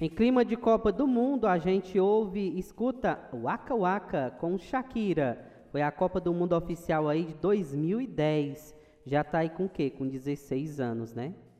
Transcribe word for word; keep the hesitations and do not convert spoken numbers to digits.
Em clima de Copa do Mundo, a gente ouve e escuta Waka Waka com Shakira. Foi a Copa do Mundo oficial aí de dois mil e dez. Já tá aí com o quê? Com dezesseis anos, né?